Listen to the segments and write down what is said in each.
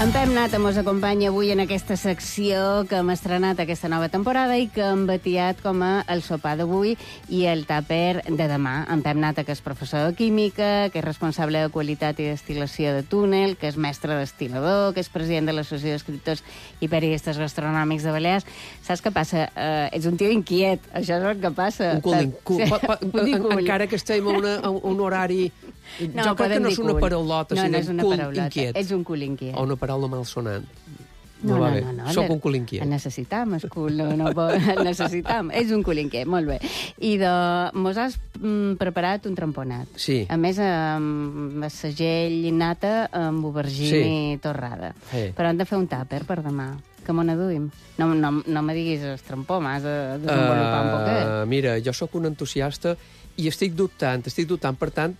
En Pep Nata mos acompanya avui en aquesta secció que hem estrenat aquesta nova temporada i que hem batiat com a el sopar d'avui i el tàper de demà. En Pep Nata, que és professor de química, que és responsable de qualitat i destil·lació de túnel, que és mestre destil·lador, que és president de l'Associació d'Escriptors i Periodistes Gastronòmics de Balears. Saps què passa? Ets un tio inquiet, això és el que passa. Un cul. Encara que estem a un horari... No, jo crec que no és una paraulota, no, sinó és una un cul paraulota. inquiet. Ets un cul inquiet. O una paraula malsonant. No. Soc un cul inquiet. El necessitam, el cul, el necessitam. Ets un cul inquiet, molt bé. I mos has preparat un tramponat. Sí. A més, amb segell nata amb aubergine torrada. Sí. Però hem de fer un tàper per demà, que me n'aduïm. No me diguis el trampó, m'has de desenvolupar un poquet. Mira, jo sóc un entusiasta i estic dubtant. Per tant,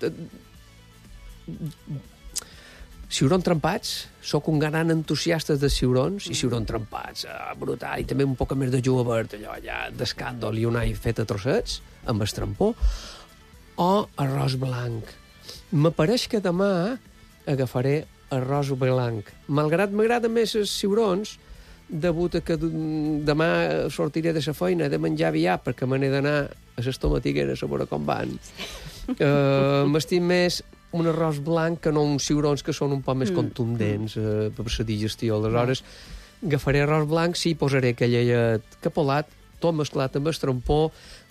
ciurons trempats, sóc un gran entusiasta de ciurons, i ciurons trempats, brutal, i també un poc més de julivert, allò ja d'escàndol, i un all fet a trossets, amb el trampó, o arròs blanc. M'apareix que demà agafaré arròs blanc. Malgrat m'agrada més els ciurons, degut a que demà sortiré de la feina de menjar aviat perquè me n'he d'anar a les tomatigueres a veure com van. M'estim més un arròs blanc que no uns ciurons que són un poc més contundents per la digestió. Aleshores, agafaré arròs blanc, sí, posaré aquell capolat, tot mesclat amb el trampó,